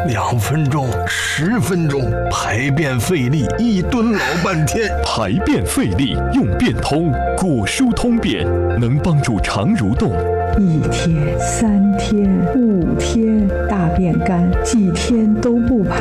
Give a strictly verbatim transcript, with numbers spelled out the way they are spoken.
两分钟、十分钟，排便费力，一蹲老半天。 排便费力用便通，果蔬通便能帮助肠蠕动。 一天、三天、五天，大便干，几天都不排。